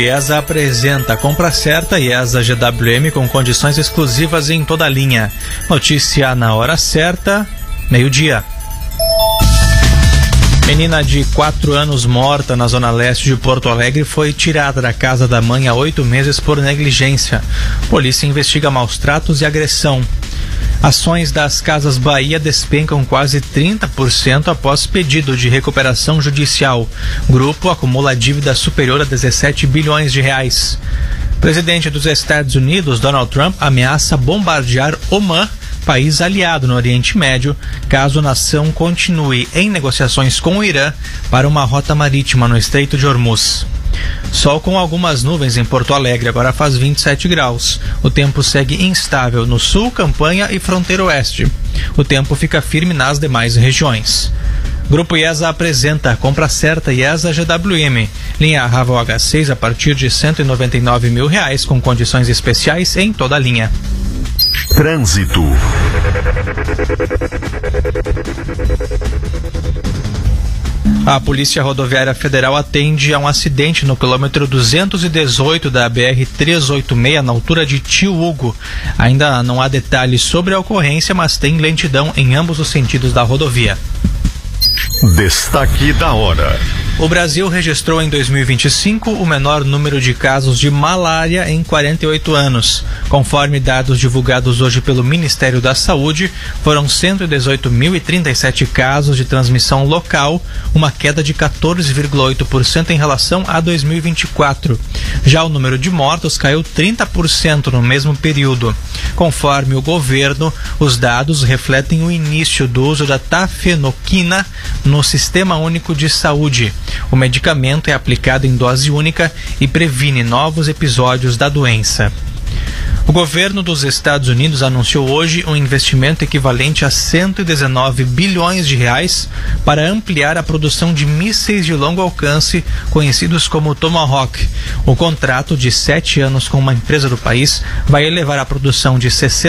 IESA apresenta compra certa IESA GWM com condições exclusivas em toda a linha. Notícia na hora certa, meio-dia. Menina de 4 anos morta na zona leste de Porto Alegre foi tirada da casa da mãe há 8 meses por negligência. Polícia investiga maus tratos e agressão. Ações das Casas Bahia despencam quase 30% após pedido de recuperação judicial. Grupo acumula dívida superior a 17 bilhões de reais. Presidente dos Estados Unidos, Donald Trump, ameaça bombardear Omã, país aliado no Oriente Médio, caso a nação continue em negociações com o Irã para uma rota marítima no Estreito de Hormuz. Sol com algumas nuvens em Porto Alegre, agora faz 27 graus. O tempo segue instável no sul, Campanha e fronteira oeste. O tempo fica firme nas demais regiões. Grupo IESA apresenta compra certa IESA GWM. Linha Raval H6 a partir de R$ 199 mil com condições especiais em toda a linha. Trânsito. A Polícia Rodoviária Federal atende a um acidente no quilômetro 218 da BR-386, na altura de Tio Hugo. Ainda não há detalhes sobre a ocorrência, mas tem lentidão em ambos os sentidos da rodovia. Destaque da hora. O Brasil registrou em 2025 o menor número de casos de malária em 48 anos. Conforme dados divulgados hoje pelo Ministério da Saúde, foram 118.037 casos de transmissão local, uma queda de 14,8% em relação a 2024. Já o número de mortos caiu 30% no mesmo período. Conforme o governo, os dados refletem o início do uso da tafenoquina no Sistema Único de Saúde. O medicamento é aplicado em dose única e previne novos episódios da doença. O governo dos Estados Unidos anunciou hoje um investimento equivalente a 119 bilhões de reais para ampliar a produção de mísseis de longo alcance, conhecidos como Tomahawk. O contrato de 7 anos com uma empresa do país vai elevar a produção de 60